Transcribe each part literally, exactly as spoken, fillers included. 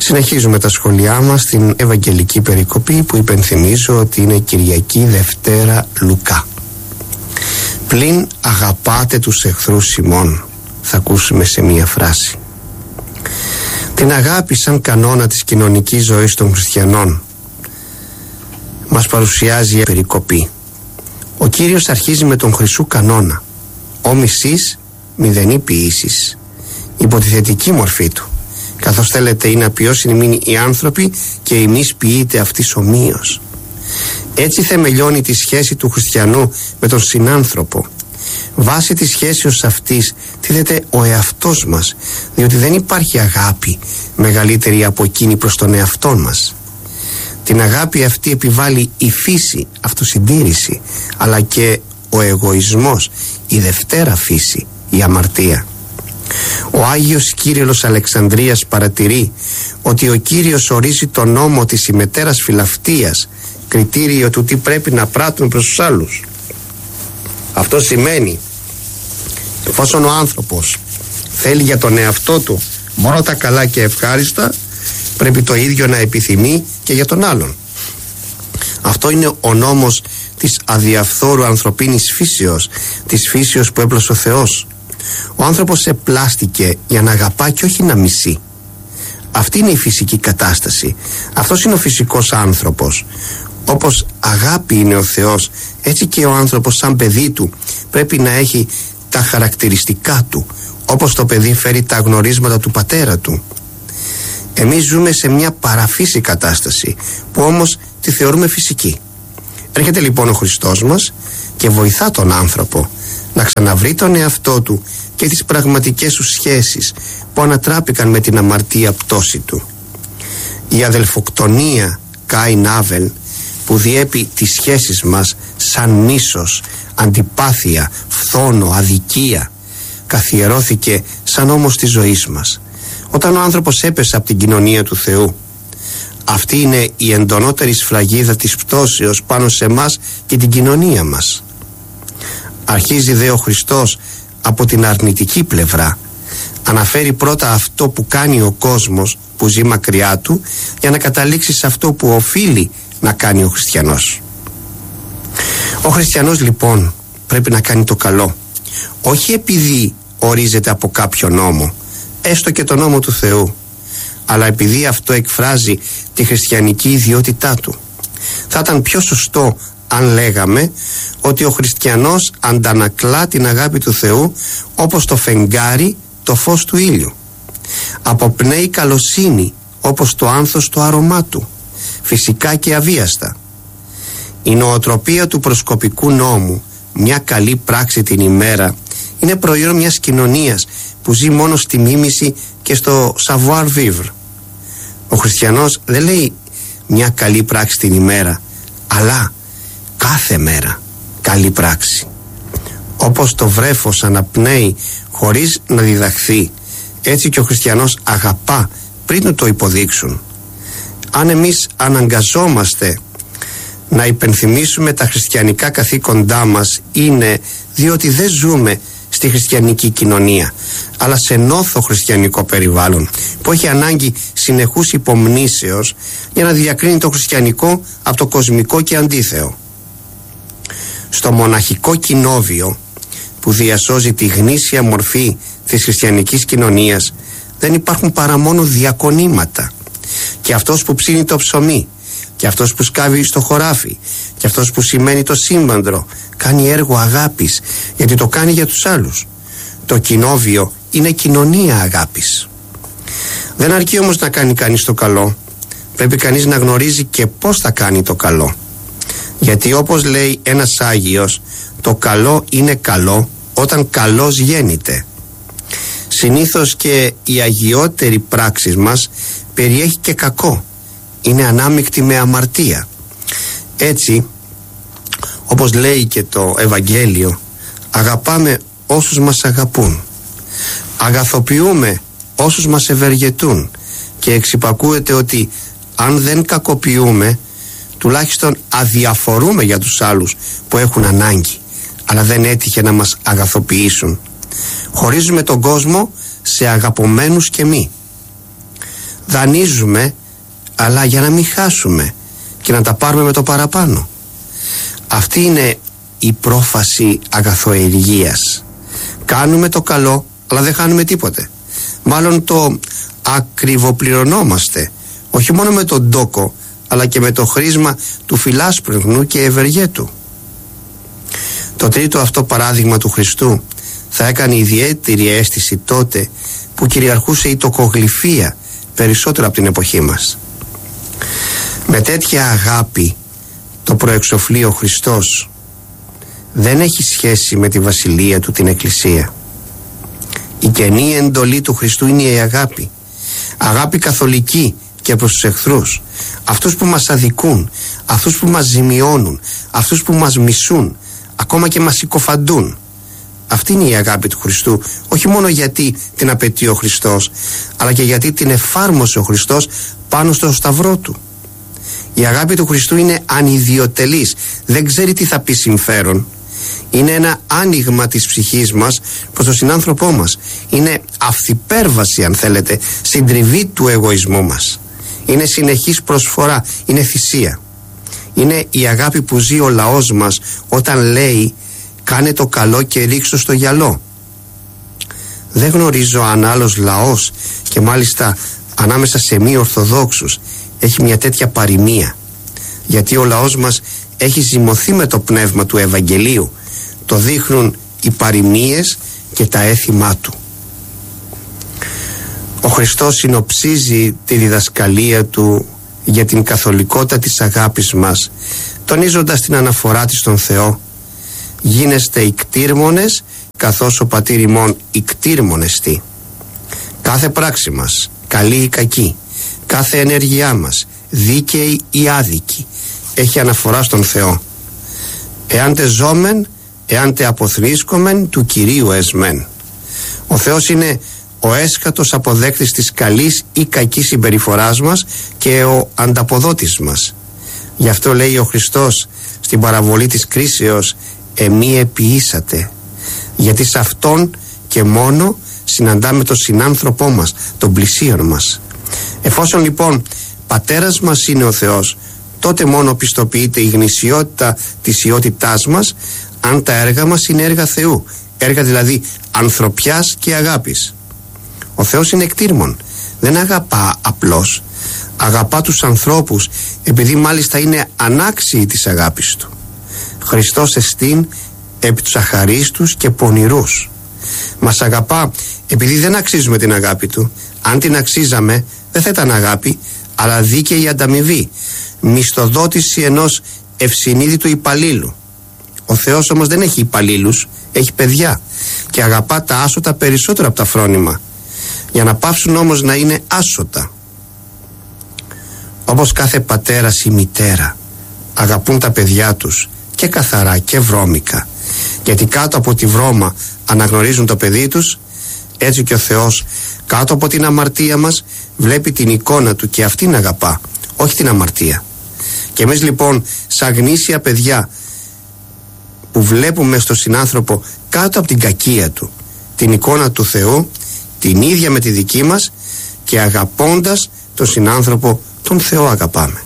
Συνεχίζουμε τα σχόλιά μας στην Ευαγγελική Περικοπή, που υπενθυμίζω ότι είναι Κυριακή Δευτέρα Λουκά. Πλην αγαπάτε τους εχθρούς ημών, θα ακούσουμε σε μία φράση. Την αγάπη σαν κανόνα της κοινωνικής ζωής των χριστιανών μας παρουσιάζει η Περικοπή. Ο Κύριος αρχίζει με τον χρυσού κανόνα: «Ω μισείς, μηδενή ποιήσεις», υπό τη θετική μορφή του. Καθώς θέλετε είναι απειώσιμοι οι άνθρωποι και εμείς ποιείται αυτής ομοίως. Έτσι θεμελιώνει τη σχέση του χριστιανού με τον συνάνθρωπο. Βάσει της σχέσεως αυτής τίθεται ο εαυτός μας, διότι δεν υπάρχει αγάπη μεγαλύτερη από εκείνη προς τον εαυτόν μας. Την αγάπη αυτή επιβάλλει η φύση, αυτοσυντήρηση, αλλά και ο εγωισμός, η δευτέρα φύση, η αμαρτία. Ο Άγιος Κύριλλος Αλεξανδρίας παρατηρεί ότι ο Κύριος ορίζει τον νόμο της ημετέρας φιλαυτίας, κριτήριο του τι πρέπει να πράττουν προς τους άλλους. Αυτό σημαίνει, εφόσον ο άνθρωπος θέλει για τον εαυτό του μόνο τα καλά και ευχάριστα, πρέπει το ίδιο να επιθυμεί και για τον άλλον. Αυτό είναι ο νόμος της αδιαφθόρου ανθρωπίνης φύσεως, της φύσεως που έπλασε ο Θεός. Ο άνθρωπος επλάστηκε για να αγαπά και όχι να μισεί. Αυτή είναι η φυσική κατάσταση. Αυτός είναι ο φυσικός άνθρωπος. Όπως αγάπη είναι ο Θεός, έτσι και ο άνθρωπος σαν παιδί του πρέπει να έχει τα χαρακτηριστικά του, όπως το παιδί φέρει τα γνωρίσματα του πατέρα του. Εμείς ζούμε σε μια παραφύση κατάσταση που όμως τη θεωρούμε φυσική. Έρχεται λοιπόν ο Χριστός μας και βοηθά τον άνθρωπο να ξαναβρει τον εαυτό του και τις πραγματικές του σχέσεις που ανατράπηκαν με την αμαρτία πτώση του. Η αδελφοκτονία Κάιν Άβελ που διέπει τις σχέσεις μας σαν μίσος, αντιπάθεια, φθόνο, αδικία, καθιερώθηκε σαν νόμος της ζωής μας όταν ο άνθρωπος έπεσε από την κοινωνία του Θεού. Αυτή είναι η εντονότερη σφραγίδα της πτώσεως πάνω σε μας και την κοινωνία μας. Αρχίζει δε ο Χριστός από την αρνητική πλευρά. Αναφέρει πρώτα αυτό που κάνει ο κόσμος που ζει μακριά του, για να καταλήξει σε αυτό που οφείλει να κάνει ο χριστιανός. Ο χριστιανός λοιπόν πρέπει να κάνει το καλό, όχι επειδή ορίζεται από κάποιο νόμο, έστω και το νόμο του Θεού, αλλά επειδή αυτό εκφράζει τη χριστιανική ιδιότητά του. Θα ήταν πιο σωστό αν λέγαμε ότι ο χριστιανός αντανακλά την αγάπη του Θεού όπως το φεγγάρι το φως του ήλιου. Αποπνέει καλοσύνη όπως το άνθος το άρωμά του, φυσικά και αβίαστα. Η νοοτροπία του προσκοπικού νόμου, μια καλή πράξη την ημέρα, είναι προϊόν μιας κοινωνίας που ζει μόνο στη μίμηση και στο savoir vivre. Ο χριστιανός δεν λέει μια καλή πράξη την ημέρα, αλλά κάθε μέρα καλή πράξη. Όπως το βρέφος αναπνέει χωρίς να διδαχθεί, έτσι και ο χριστιανός αγαπά πριν του το υποδείξουν. Αν εμείς αναγκαζόμαστε να υπενθυμίσουμε τα χριστιανικά καθήκοντά μας, είναι διότι δεν ζούμε στη χριστιανική κοινωνία, αλλά σε νόθο χριστιανικό περιβάλλον που έχει ανάγκη συνεχούς υπομνήσεως για να διακρίνει το χριστιανικό από το κοσμικό και αντίθεο. Στο μοναχικό κοινόβιο που διασώζει τη γνήσια μορφή της χριστιανικής κοινωνίας δεν υπάρχουν παρά μόνο διακονήματα, και αυτός που ψήνει το ψωμί, και αυτός που σκάβει στο χωράφι, και αυτός που σημαίνει το σύμπαντρο κάνει έργο αγάπης, γιατί το κάνει για τους άλλους. Το κοινόβιο είναι κοινωνία αγάπης. Δεν αρκεί όμως να κάνει κανείς το καλό, πρέπει κανείς να γνωρίζει και πώς θα κάνει το καλό, γιατί όπως λέει ένας Άγιος, το καλό είναι καλό όταν καλός γέννηται. Συνήθως και η αγιότερη πράξη μας περιέχει και κακό, είναι ανάμεικτη με αμαρτία. Έτσι, όπως λέει και το Ευαγγέλιο, αγαπάμε όσους μας αγαπούν, αγαθοποιούμε όσους μας ευεργετούν, και εξυπακούεται ότι αν δεν κακοποιούμε, τουλάχιστον αδιαφορούμε για τους άλλους που έχουν ανάγκη, αλλά δεν έτυχε να μας αγαθοποιήσουν. Χωρίζουμε τον κόσμο σε αγαπωμένους και μη. δανείζουμε, αλλά για να μην χάσουμε και να τα πάρουμε με το παραπάνω. Αυτή είναι η πρόφαση αγαθοεργίας. Κάνουμε το καλό, αλλά δεν χάνουμε τίποτε. Μάλλον το ακριβοπληρωνόμαστε, όχι μόνο με τον τόκο, αλλά και με το χρήσμα του φιλάσπρεγνου και ευεργέτου. Το τρίτο αυτό παράδειγμα του Χριστού θα έκανε ιδιαίτερη αίσθηση τότε που κυριαρχούσε η τοκογλυφία περισσότερο από την εποχή μας. Με τέτοια αγάπη το προεξοφλεί ο Χριστός. Δεν έχει σχέση με τη βασιλεία του, την Εκκλησία. Η καινή εντολή του Χριστού είναι η αγάπη. Αγάπη καθολική και προς τους εχθρούς, αυτούς που μας αδικούν, αυτούς που μας ζημιώνουν, αυτούς που μας μισούν, ακόμα και μας συκοφαντούν. Αυτή είναι η αγάπη του Χριστού, όχι μόνο γιατί την απαιτεί ο Χριστός, αλλά και γιατί την εφάρμοσε ο Χριστός πάνω στο σταυρό του. Η αγάπη του Χριστού είναι ανιδιοτελής, δεν ξέρει τι θα πει συμφέρον. Είναι ένα άνοιγμα της ψυχής μας προς τον συνάνθρωπό μας. Είναι αυθυπέρβαση, αν θέλετε, συντριβή του εγωισμού μας. Είναι συνεχής προσφορά, είναι θυσία. Είναι η αγάπη που ζει ο λαός μας όταν λέει «κάνε το καλό και ρίξω στο γυαλό». Δεν γνωρίζω αν άλλος λαός, και μάλιστα ανάμεσα σε μη ορθοδόξους, έχει μια τέτοια παροιμία. Γιατί ο λαός μας έχει ζυμωθεί με το πνεύμα του Ευαγγελίου. Το δείχνουν οι παροιμίες και τα έθιμά του. Ο Χριστός συνοψίζει τη διδασκαλία του για την καθολικότητα της αγάπης μας, τονίζοντας την αναφορά της στον Θεό. Γίνεστε ικτήρμονες καθώς ο Πατήρ ημών ικτήρμονεστη. Κάθε πράξη μας, καλή ή κακή, κάθε ενέργειά μας, δίκαιη ή άδικη, έχει αναφορά στον Θεό. Εάν τε ζώμεν, εάν τε αποθρίσκομεν, του Κυρίου εσμέν. Ο Θεός είναι ο έσχατος αποδέκτης της καλής ή κακής συμπεριφοράς μας και ο ανταποδότης μας. Γι' αυτό λέει ο Χριστός στην παραβολή της κρίσεως «εμεί επιήσατε», γιατί σε Αυτόν και μόνο συναντάμε τον συνάνθρωπό μας, τον πλησίον μας. Εφόσον λοιπόν Πατέρας μας είναι ο Θεός, τότε μόνο πιστοποιείται η γνησιότητα της ιότητάς μας, αν τα έργα μας είναι έργα Θεού, έργα δηλαδή ανθρωπιάς και αγάπης. Ο Θεός είναι εκτήρμον, δεν αγαπά απλώς, αγαπά τους ανθρώπους, επειδή μάλιστα είναι ανάξιοι της αγάπης Του. Χριστός εστίν επί τους αχαρίστους και πονηρούς. Μας αγαπά επειδή δεν αξίζουμε την αγάπη Του. Αν την αξίζαμε δεν θα ήταν αγάπη, αλλά δίκαιη ανταμοιβή, μισθοδότηση ενός ευσυνείδητου υπαλλήλου. Ο Θεός όμως δεν έχει υπαλλήλους, έχει παιδιά και αγαπά τα άσωτα περισσότερο από τα φρόνημα, για να πάψουν όμως να είναι άσωτα. Όπως κάθε πατέρας ή μητέρα αγαπούν τα παιδιά τους και καθαρά και βρώμικα, γιατί κάτω από τη βρώμα αναγνωρίζουν το παιδί τους, έτσι και ο Θεός κάτω από την αμαρτία μας βλέπει την εικόνα Του και αυτήν αγαπά, όχι την αμαρτία. Και εμείς λοιπόν σαν γνήσια παιδιά που βλέπουμε στο συνάνθρωπο κάτω από την κακία του την εικόνα του Θεού, την ίδια με τη δική μας, και αγαπώντας τον συνάνθρωπο τον Θεό αγαπάμε.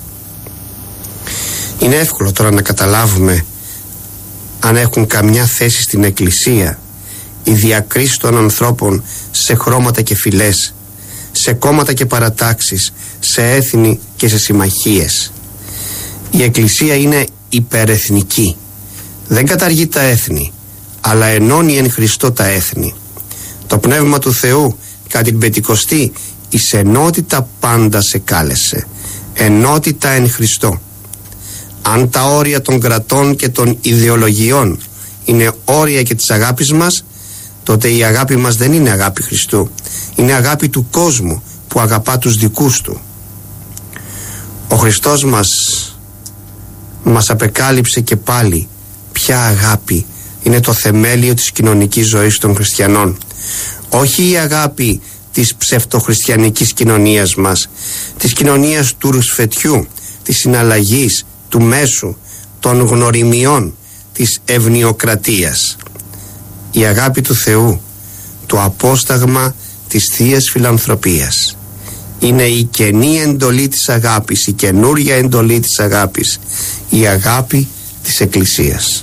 Είναι εύκολο τώρα να καταλάβουμε αν έχουν καμιά θέση στην Εκκλησία οι διακρίσεις των ανθρώπων σε χρώματα και φυλές, σε κόμματα και παρατάξεις, σε έθνη και σε συμμαχίες. Η Εκκλησία είναι υπερεθνική. Δεν καταργεί τα έθνη, αλλά ενώνει εν Χριστώ τα έθνη. Το Πνεύμα του Θεού κατά την Πεντηκοστή εις ενότητα πάντα σε κάλεσε. Ενότητα εν Χριστώ. Αν τα όρια των κρατών και των ιδεολογιών είναι όρια και της αγάπης μας, τότε η αγάπη μας δεν είναι αγάπη Χριστού. Είναι αγάπη του κόσμου που αγαπά τους δικούς του. Ο Χριστός μας μας απεκάλυψε και πάλι ποια αγάπη είναι το θεμέλιο της κοινωνικής ζωής των χριστιανών. Όχι η αγάπη της ψευτοχριστιανικής κοινωνίας μας, της κοινωνίας του ρουσφετιού, της συναλλαγής, του μέσου, των γνωριμιών, της ευνοιοκρατίας. Η αγάπη του Θεού, το απόσταγμα της Θείας Φιλανθρωπίας. Είναι η καινή εντολή της αγάπης, η καινούρια εντολή της αγάπης, η αγάπη της Εκκλησίας.